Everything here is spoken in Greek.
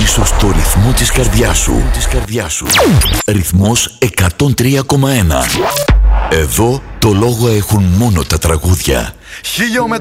πίσω στο ρυθμό της καρδιάς σου. Ρυθμός 103,1. Εδώ το λόγο έχουν μόνο τα τραγούδια.